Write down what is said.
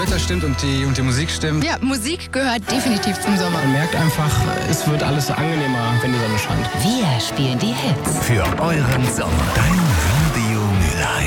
Wetter stimmt und die Musik stimmt. Ja, Musik gehört definitiv zum Sommer. Man merkt einfach, es wird alles angenehmer, wenn die Sonne scheint. Wir spielen die Hits. Für euren Sommer. Dein Radio Mülheim.